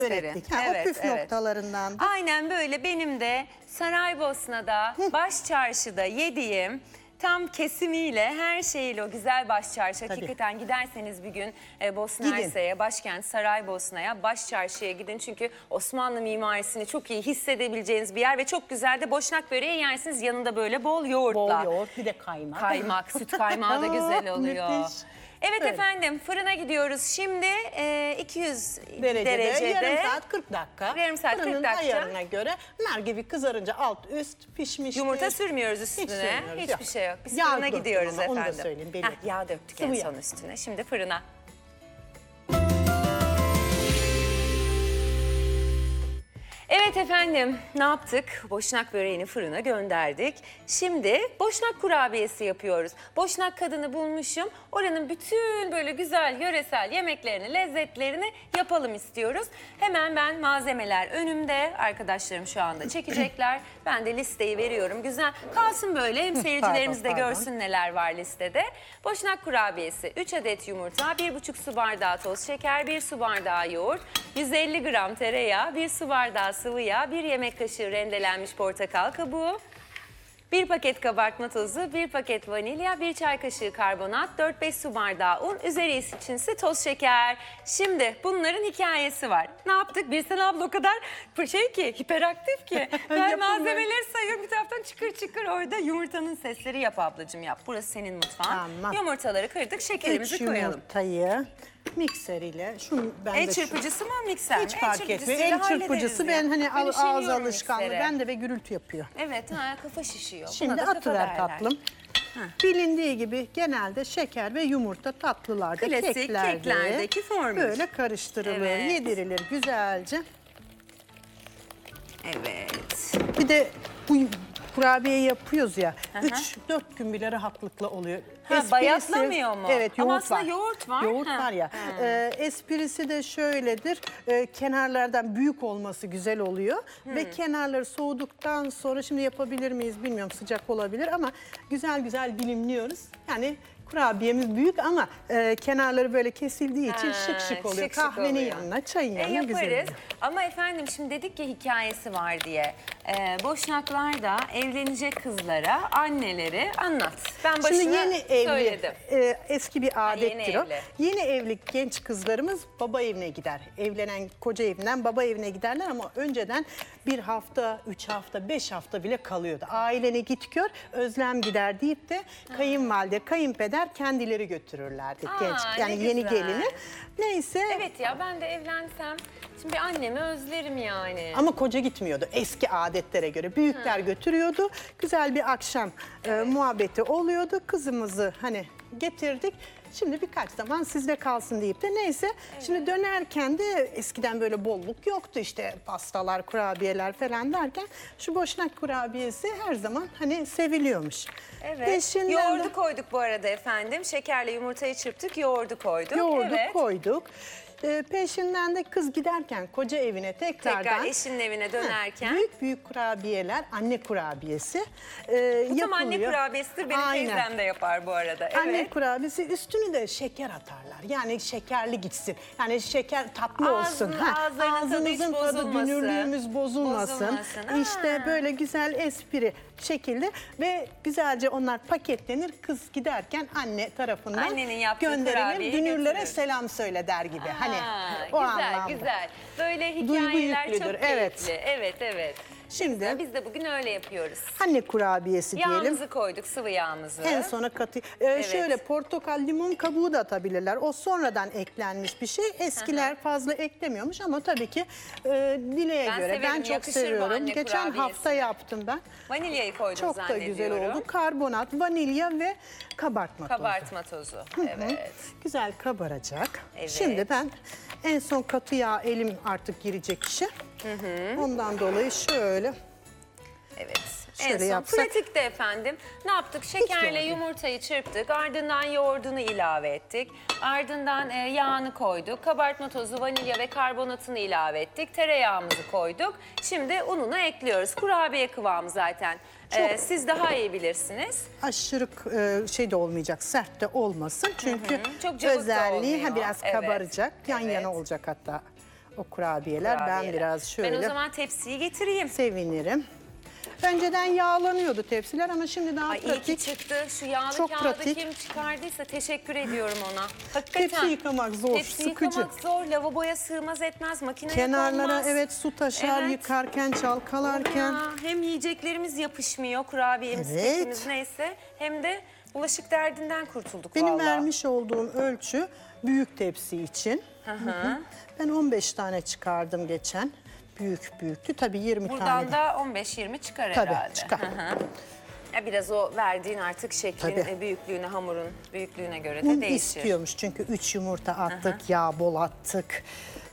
öğrettik. Ha, Evet, o püf evet. noktalarından. Aynen böyle benim de Saraybosna'da baş çarşıda yediğim tam kesimiyle her şeyiyle o güzel baş çarşı. Tabii. Hakikaten giderseniz bir gün Bosna Gidin. Hersek'e, başkent Saraybosna'ya, baş çarşıya gidin. Çünkü Osmanlı mimarisini çok iyi hissedebileceğiniz bir yer ve çok güzel de boşnak böreği yersiniz. Yanında böyle bol yoğurtla. Bol yoğurt, bir de kaymak. Kaymak, süt kaymağı da güzel oluyor. Müthiş. Evet Öyle. efendim, fırına gidiyoruz. Şimdi 200 Derecede, derecede. yarım saat 40 dakika. Yarım saat 40 Fırının dakika. ayarına göre nar gibi kızarınca alt üst pişmiş. Yumurta sürmüyoruz üstüne. sürmüyoruz, Hiçbir yok. şey yok. Biz Yağ fırına döktüm gidiyoruz ama, onu da efendim. söyleyeyim, belirteyim. Yağ döktük Sıvı en yağ. son üstüne. Şimdi fırına. Evet efendim, ne yaptık? Boşnak böreğini fırına gönderdik. Şimdi boşnak kurabiyesi yapıyoruz. Boşnak kadını bulmuşum. Oranın bütün böyle güzel yöresel yemeklerini, lezzetlerini yapalım istiyoruz. Hemen ben malzemeler önümde. Arkadaşlarım şu anda çekecekler. Ben de listeyi veriyorum. Güzel kalsın böyle. Hem seyircilerimiz de pardon. görsün neler var listede. Boşnak kurabiyesi, 3 adet yumurta, 1,5 su bardağı toz şeker, 1 su bardağı yoğurt, 150 gram tereyağı, 1 su bardağı sıvı yağ, 1 yemek kaşığı rendelenmiş portakal kabuğu, 1 paket kabartma tozu, 1 paket vanilya, 1 çay kaşığı karbonat, 4-5 su bardağı un, üzeri içinse toz şeker. Şimdi bunların hikayesi var. Ne yaptık? Birsen abla o kadar şey ki, hiperaktif ki. Ben Yapın malzemeleri sayıyorum bir taraftan çıkır çıkır orada yumurtanın sesleri yap ablacığım yap. Burası senin mutfağın. Tamam. Yumurtaları kırdık, şekerimizi 3 koyalım. yumurtayı mikser ile şunu ben El de çırpıcısı mı mikser mi? hiç fark etmiyor. çırpıcısıyla El çırpıcısı hallederiz ben ya. hani ağız üşeniyorum alışkanlığı miksere. bende ve gürültü yapıyor. Evet ha, kafa şişiyor. Buna Şimdi da kafa atıver derler. tatlım. Bilindiği gibi genelde şeker ve yumurta tatlılarda, Klasik keklerde keklerdeki formül. böyle karıştırılır, Evet. yedirilir güzelce. Evet. Bir de bu kurabiye yapıyoruz ya, 3-4 gün bile rahatlıkla oluyor. Ha, bayatlamıyor mu? Evet, yoğurt Ama aslında var. yoğurt var. Yoğurt Ha. var ya. Esprisi de şöyledir. Kenarlardan büyük olması güzel oluyor. Ve kenarları soğuduktan sonra şimdi yapabilir miyiz bilmiyorum, sıcak olabilir ama güzel güzel dilimliyoruz. Yani kurabiyemiz büyük ama kenarları böyle kesildiği için şık şık oluyor. şık şık Kahvenin oluyor. yanına, çayın yanına Yaparız. güzel oluyor. Ama efendim şimdi dedik ki hikayesi var diye. Boşnaklar da evlenecek kızlara anneleri anlat. Ben başına Şimdi yeni evli, söyledim. eski bir adettir yeni o. evli. Yeni evli genç kızlarımız baba evine gider. Evlenen koca evinden baba evine giderler ama önceden 1 hafta, 3 hafta, 5 hafta bile kalıyordu. Ailene git gör, özlem gider deyip de kayınvalide, kayınpeder kendileri götürürlerdi genç. ne Yani yeni güzel. gelini. Neyse. Evet ya ben de evlensem şimdi annemi özlerim yani. Ama koca gitmiyordu eski adetlere göre. Büyükler götürüyordu. Güzel bir akşam muhabbeti oluyordu. Kızımızı hani getirdik. Şimdi birkaç zaman sizde kalsın deyip de neyse. Şimdi dönerken de eskiden böyle bolluk yoktu işte pastalar, kurabiyeler falan derken şu boşnak kurabiyesi her zaman hani seviliyormuş. Evet. Peşinden Yoğurdu de koyduk bu arada efendim. Şekerle yumurtayı çırptık, yoğurdu koyduk. yoğurdu Evet. koyduk. Peşinden de kız giderken koca evine tekrardan Tekrar eşinin evine dönerken. büyük büyük kurabiyeler, anne kurabiyesi Bu yapılıyor. tam anne kurabiyesidir. Benim Aynen. teyzem de yapar bu arada. Evet. Anne kurabiyesi üstünü de şeker atarlar. Yani şekerli gitsin. Yani şeker tatlı olsun. Ağızlarının tadı hiç Ağzımızın tadı, bozulmasın. dünürlüğümüz bozulmasın. Bozulmasın. İşte Ha. böyle güzel espri şekilde ve güzelce onlar paketlenir. Kız giderken anne tarafından Annenin yaptığı gönderilir. kurabiyeyi Dünürlere götürür. selam söyle der gibi. Hani o güzel anlamda. güzel. Böyle Duygu hikayeler yüklüdür, çok evet. keyifli. Evet evet. Şimdi Biz de bugün öyle yapıyoruz. anne kurabiyesi diyelim. Yağımızı koyduk, sıvı yağımızı. En sona katı. Şöyle portakal, limon kabuğu da atabilirler. O sonradan eklenmiş bir şey. Eskiler fazla eklemiyormuş ama tabii ki dileğe Ben göre. severim, Ben çok yakışır bu seviyorum. anne Geçen kurabiyesine. hafta yaptım ben. Vanilyayı koydum Çok da güzel zannediyorum. oldu. Karbonat, vanilya ve kabartma tozu. Kabartma tozu. Evet. Güzel kabaracak. Evet. Şimdi ben en son katı yağ elim artık girecek işe. Ondan dolayı şöyle Evet. Şöyle En son yapsak. pratikte efendim ne yaptık? Şekerle yordu. yumurtayı çırptık. Ardından yoğurdunu ilave ettik. Ardından yağını koyduk. Kabartma tozu, vanilya ve karbonatını ilave ettik. Tereyağımızı koyduk. Şimdi ununu ekliyoruz. Kurabiye kıvamı zaten. Siz daha iyi bilirsiniz. aşırı şey de olmayacak, sert de olmasın. Çünkü Çok cıvık da özelliği olmuyor. biraz Evet, kabaracak, yan evet. yana olacak hatta o kurabiyeler. Ben Kurabiyeler. biraz şöyle Ben o zaman tepsiyi getireyim. sevinirim. Önceden yağlanıyordu tepsiler ama şimdi daha Ay iyi ki pratik. çıktı. Şu yağlı Çok kağıdı pratik. kim çıkardıysa teşekkür ediyorum ona. Hakikaten. Tepsi yıkamak zor, Tepsi sıkıcı. yıkamak zor. Lavaboya sığmaz etmez. Makineye Kenarlara konmaz. evet su taşar Evet. yıkarken, çalkalarken. Ya, hem yiyeceklerimiz yapışmıyor, kurabiyemiz, Evet. kekimiz neyse. Hem de bulaşık derdinden kurtulduk Benim vallahi. vermiş olduğum ölçü büyük tepsi için. Hı hı. Ben 15 tane çıkardım geçen. Büyüktü. Tabii 20 tane. Buradan da 15-20 çıkar Tabii, herhalde. çıkar. Hı hı. Ya biraz o verdiğin artık şeklin Tabii. büyüklüğüne, hamurun büyüklüğüne göre de Un değişir. istiyormuş çünkü 3 yumurta attık, yağ bol attık.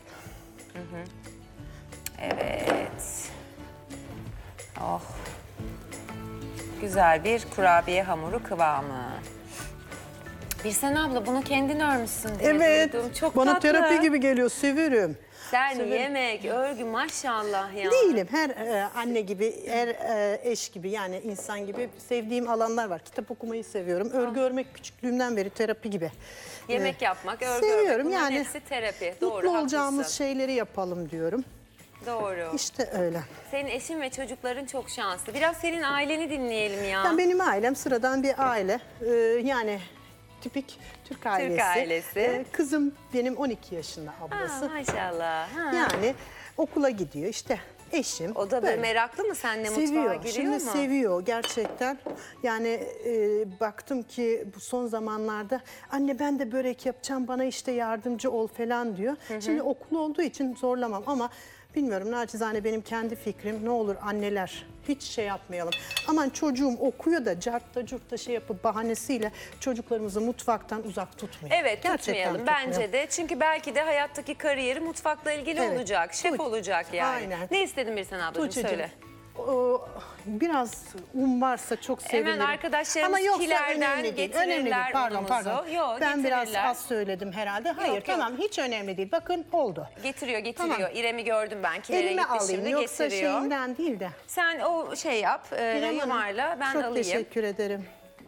Evet. Oh. Güzel bir kurabiye hamuru kıvamı. Birsen abla bunu kendin örmüşsün diye Evet, duydum. Çok bana tatlı. terapi gibi geliyor, severim. Sen Severim. yemek, örgü maşallah ya. Değilim. Her anne gibi, her eş gibi yani insan gibi sevdiğim alanlar var. Kitap okumayı seviyorum. Örgü örmek küçüklüğümden beri terapi gibi. Yemek yapmak, örgü seviyorum örmek bunların yani. hepsi terapi. Doğru, Mutlu olacağımız haklısın. şeyleri yapalım diyorum. Doğru. İşte öyle. Senin eşin ve çocukların çok şanslı. Biraz senin aileni dinleyelim ya. Yani benim ailem sıradan bir aile. Yani tipik Türk ailesi. ailesi. Kızım benim 12 yaşında ablası. Ha, maşallah. Ha. Yani okula gidiyor işte eşim. O da böyle böyle. meraklı mı? Seninle mutfağa Seviyor. giriyor Şimdi mu? seviyor gerçekten. Yani baktım ki bu son zamanlarda anne ben de börek yapacağım bana işte yardımcı ol falan diyor. Şimdi okul olduğu için zorlamam ama bilmiyorum naçizane benim kendi fikrim ne olur anneler hiç şey yapmayalım. Aman çocuğum okuyor da cartta curtta şey yapıp bahanesiyle çocuklarımızı mutfaktan uzak tutmayın. Evet, tutmayalım bence de. Çünkü belki de hayattaki kariyeri mutfakla ilgili Evet. olacak. Şef Tuğ- olacak yani. Aynen. Ne istedin Birsen ablacığım Tuğçe'cim, söyle. biraz un varsa çok sevinirim. arkadaşlarımız Ama yoksa kilerden önemli değil. Önemli değil. getirirler Pardon, unumuzu. pardon. Yok, Ben biraz getirirler. az söyledim herhalde. Hayır yok. tamam hiç önemli değil. Bakın oldu. Getiriyor. Tamam. İrem'i gördüm ben. Kilere Elime gitti alayım şimdi yoksa getiriyor. şeyinden değil de. Sen o şey yap, İrem Hanım, yuvarla ben çok alayım. teşekkür ederim.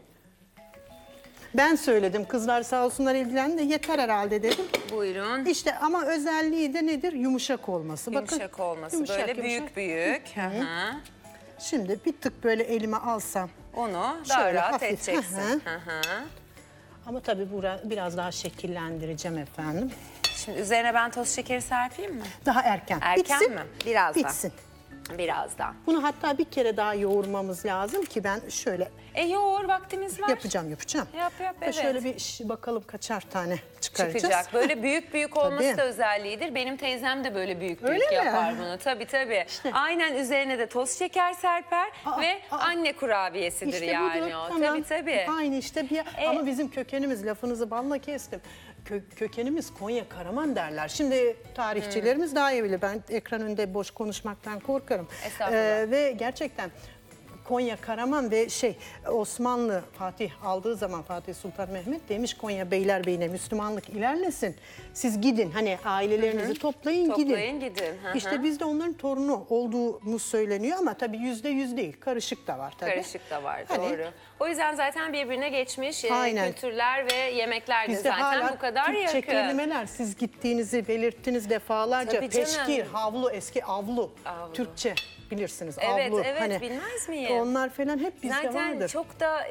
Ben söyledim kızlar sağ olsunlar ilgilendi de yeter herhalde dedim. Buyurun. İşte ama özelliği de nedir? Yumuşak olması. Yumuşak Bakın, olması yumuşak, böyle yumuşak. büyük. Hı hı. Şimdi bir tık böyle elime alsam. Onu daha Şöyle rahat hafif, edeceksin. hı hı. Hı hı. Ama tabii biraz daha şekillendireceğim efendim. Şimdi üzerine ben toz şekeri serpeyim mi? Daha erken. Erken Bitsin. mi? Birazdan. Bitsin. Birazdan. Bunu hatta bir kere daha yoğurmamız lazım ki ben şöyle Yoğur vaktimiz var. yapacağım. Yap, evet. Şöyle bir bakalım kaçar tane çıkaracağız. Çıkacak. Böyle büyük olması Tabii. da özelliğidir. Benim teyzem de böyle büyük Öyle mi? yapar bunu. Tabii. Aynen üzerine de toz şeker serper ve anne kurabiyesidir İşte yani budur. o. Tamam. Tabii. Aynı işte ama bizim kökenimiz lafınızı balla kestim. Kökenimiz Konya Karaman derler. Şimdi tarihçilerimiz daha iyi bilir. Ben ekran önünde boş konuşmaktan korkarım. Estağfurullah. Ve gerçekten Konya Karaman ve Osmanlı Fatih aldığı zaman Fatih Sultan Mehmet demiş Konya Beylerbeyi'ne Müslümanlık ilerlesin. Siz gidin hani ailelerinizi toplayın gidin. Gidin. Hı hı. İşte biz de onların torunu olduğumuz söyleniyor ama tabii %100 değil. Karışık da var tabii. Karışık da var Hani- doğru. O yüzden zaten birbirine geçmiş Aynen. kültürler ve yemekler de Bizde zaten hala bu kadar Türkçe yakın. kelimeler siz gittiğinizi belirttiniz defalarca. Tabii canım. Peşkir, havlu, eski avlu. Avlu. Türkçe bilirsiniz Evet, avlu. evet, bilmez miyim? Onlar falan hep bizde Zaten vardır. çok da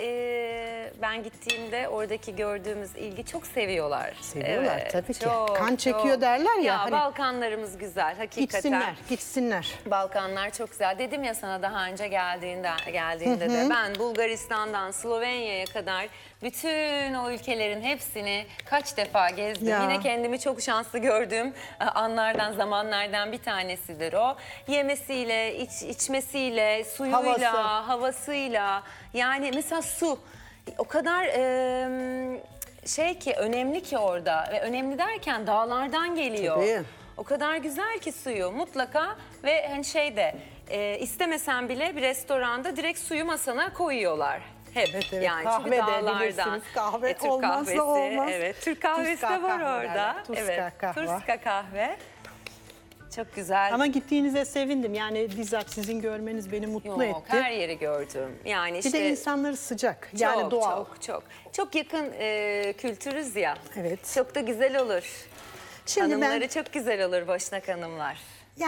ben gittiğimde oradaki gördüğümüz ilgi çok seviyorlar. Seviyorlar tabii ki. Kan çekiyor derler ya, hani- Balkanlarımız güzel hakikaten. Gitsinler. Balkanlar çok güzel. Dedim ya sana daha önce geldiğinde de ben Bulgaristan'dan Slovenya'ya kadar bütün o ülkelerin hepsini kaç defa gezdim. Ya. Yine kendimi çok şanslı gördüğüm anlardan, zamanlardan bir tanesidir o. Yemesiyle, içmesiyle, suyuyla, havasıyla. Yani mesela su o kadar ki önemli ki orada ve önemli derken dağlardan geliyor. Tabii. O kadar güzel ki suyu mutlaka ve hani istemesen bile bir restoranda direkt suyu masana koyuyorlar. Hep Evet, yani kahve çünkü de dağlardan. bilirsiniz. Kahve Türk olmazsa kahvesi, olmaz. evet. Türk kahvesi Tuzka de var kahve orada. derler, Tuzka Evet. kahve. Tuzka kahve. Çok güzel. Ama gittiğinize sevindim. Yani bizzat sizin görmeniz beni mutlu Yok, etti. her yeri gördüm. Yani Bir işte de insanları sıcak. Yani çok, doğal. Çok yakın kültürüz ya. Evet. Çok da güzel olur. Şimdi Hanımları çok güzel olur Boşnak hanımlar.